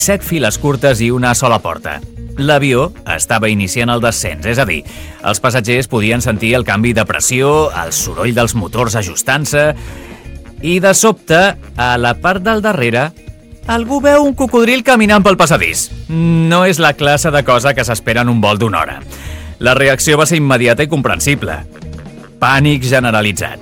7 files curtes i una sola porta. L'avió estava iniciant el descens, és a dir, els passatgers podien sentir el canvi de pressió, el soroll dels motors ajustant-se, i de sobte, a la part del darrere, algú veu un cocodril caminant pel passadís. No és la classe de cosa que s'espera en un vol d'1 hora. La reacció va ser immediata i comprensible. Pànic generalitzat.